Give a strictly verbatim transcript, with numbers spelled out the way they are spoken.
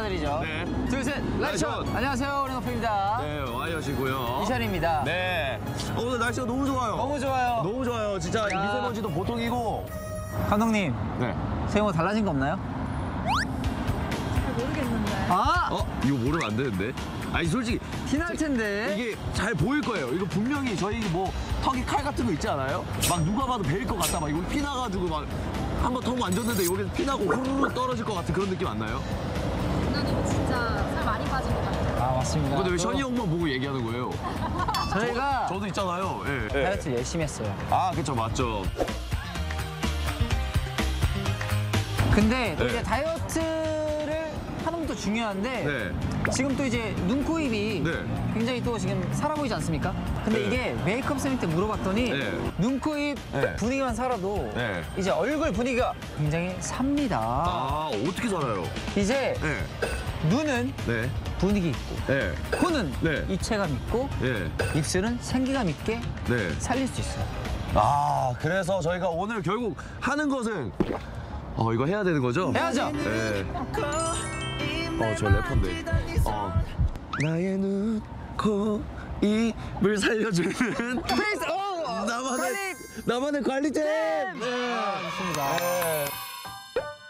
인사드리죠. 네. 둘, 셋, 라이션! 라이션! 안녕하세요, 오렌오프입니다. 네, 와이엇이고요. 이찬입니다. 네. 어, 오늘 날씨가 너무 좋아요. 너무 좋아요. 너무 좋아요. 진짜 야. 미세먼지도 보통이고. 감독님, 네. 세모 달라진 거 없나요? 잘 모르겠는데. 아! 어? 이거 모르면 안 되는데? 아니, 솔직히. 티날 텐데. 이게 잘 보일 거예요. 이거 분명히 저희 뭐 턱에 칼 같은 거 있지 않아요? 막 누가 봐도 베일 것 같다. 막 이거 피 나가지고 막 한 번 턱 만졌는데 여기서 피 나고 후루룩 떨어질 것 같은 그런 느낌 안 나요? 누나님 진짜 살 많이 빠진 것 같아요. 아, 맞습니다. 근데 왜 또 션이 형만 보고 얘기하는 거예요? 저희가 저도 있잖아요. 예. 다이어트 열심히 했어요. 아, 그쵸, 맞죠. 근데 또 네. 이제 다이어트를 하는 것도 중요한데 네. 지금 또 이제 눈, 코, 입이 네. 굉장히 또 지금 살아 보이지 않습니까? 근데 네. 이게 메이크업 쌤한테 물어봤더니 네. 눈, 코, 입 네. 분위기만 살아도 네. 이제 얼굴 분위기가 굉장히 삽니다. 아, 어떻게 살아요? 이제 네. 눈은 네. 분위기 있고 네. 코는 네. 입체감 있고 네. 입술은 생기감 있게 네. 살릴 수 있어요. 아, 그래서 저희가 오늘 결국 하는 것은 어, 이거 해야 되는 거죠? 해야죠. 네. 어, 저 래퍼인데. 어. 나의 눈, 코, 입을 살려주는 페이스! 어! 나만의 관리! 나만의 관리템. 네. 아, 좋습니다. 네.